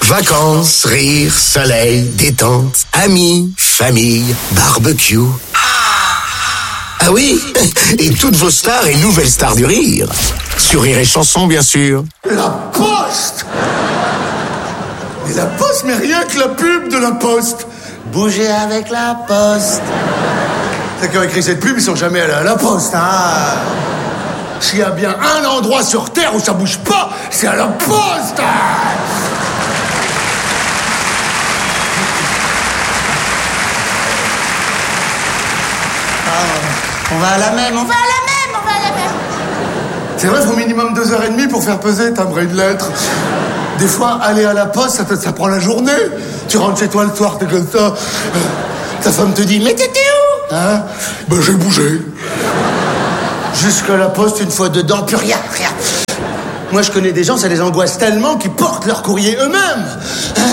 Vacances, rire, soleil, détente, amis, famille, barbecue. Ah oui, et toutes vos stars et nouvelles stars du rire. Sur Rire et Chanson, bien sûr. La Poste! Mais la Poste, mais rien que la pub de la Poste. Bougez avec la Poste. Ceux qui ont écrit cette pub, ils sont jamais allés à la Poste, hein. S'il y a bien un endroit sur Terre où ça bouge pas, c'est à la Poste. On va à la même, C'est vrai, il faut minimum 2h30 pour faire peser un timbre une lettre. Des fois, aller à la Poste, ça prend la journée. Tu rentres chez toi le soir, t'es comme ça. Ta femme te dit, mais t'étais où? Hein? Ben, j'ai bougé. Jusqu'à la Poste, une fois dedans, plus rien. Moi, je connais des gens, ça les angoisse tellement qu'ils portent leur courrier eux-mêmes.